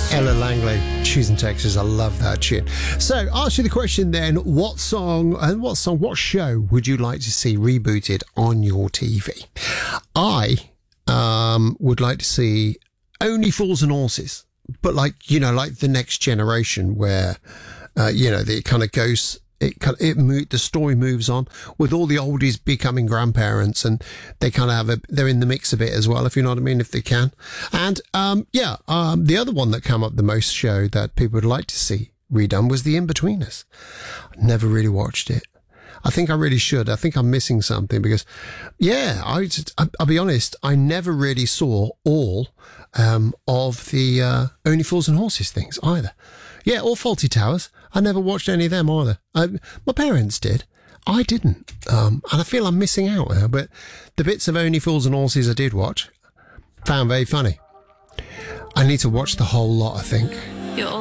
Ella Langley, Choosing Texas. I love that tune. So, ask you the question then: what show would you like to see rebooted on your TV? I would like to see Only Fools and Horses, but like the Next Generation, where it kind of goes. The story moves on with all the oldies becoming grandparents, and they kind of they're in the mix a bit as well, if you know what I mean, if they can. And the other one that came up the most show that people would like to see redone was The In-Betweeners. I never really watched it. I think I really should. I think I'm missing something because, I'll be honest, I never really saw all of the Only Fools and Horses things either. Yeah, or Fawlty Towers. I never watched any of them either. My parents did. I didn't. And I feel I'm missing out now. But the bits of Only Fools and Horses I did watch, found very funny. I need to watch the whole lot, I think.